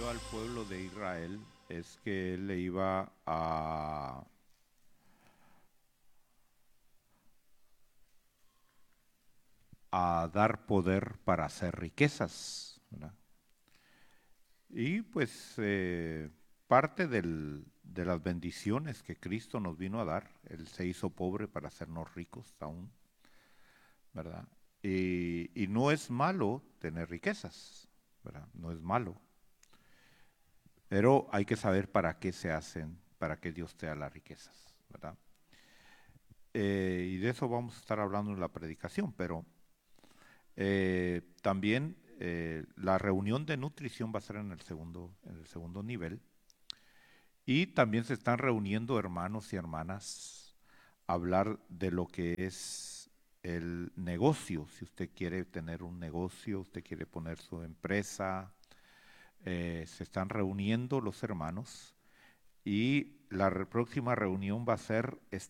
prometió al pueblo de Israel es que él le iba a dar poder para hacer riquezas, ¿verdad? Y pues parte de las bendiciones que Cristo nos vino a dar, Él se hizo pobre para hacernos ricos aún, ¿verdad? Y no es malo tener riquezas, ¿verdad? No es malo, pero hay que saber para qué se hacen, para qué Dios te da las riquezas, ¿verdad? Y de eso vamos a estar hablando en la predicación, pero también la reunión de nutrición va a ser en el segundo nivel. Y también se están reuniendo hermanos y hermanas a hablar de lo que es el negocio. Si usted quiere tener un negocio, usted quiere poner su empresa, se están reuniendo los hermanos y la próxima reunión va a ser